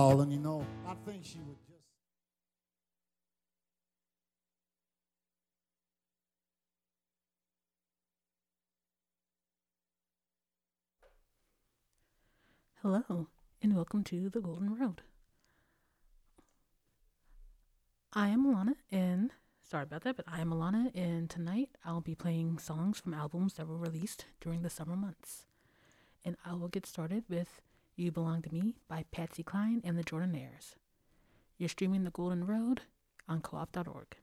And I think she would just. Hello, and welcome to The Golden Road. I am Alana, and sorry about that, but I am Alana, and tonight I'll be playing songs from albums that were released during the summer months. And I will get started with You Belong to Me by Patsy Cline and the Jordanaires. You're streaming The Golden Road on co-op.org.